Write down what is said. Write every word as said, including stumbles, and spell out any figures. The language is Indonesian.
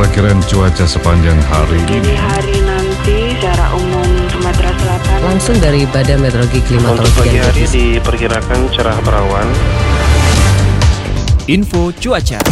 perakiraan cuaca sepanjang hari Dini ini. hari nanti secara umum Sumatera Selatan. Langsung dari Badan Meteorologi Untuk Klimatologi pagi dan hari Geofisika. diperkirakan cerah berawan. Info cuaca.